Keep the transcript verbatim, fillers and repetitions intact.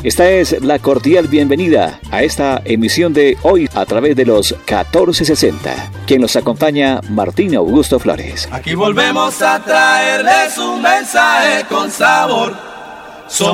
Esta es la cordial bienvenida a esta emisión de hoy a través de los catorce sesenta. Quien los acompaña, Martín Augusto Flores. Aquí volvemos a traerles un mensaje con sabor. Somos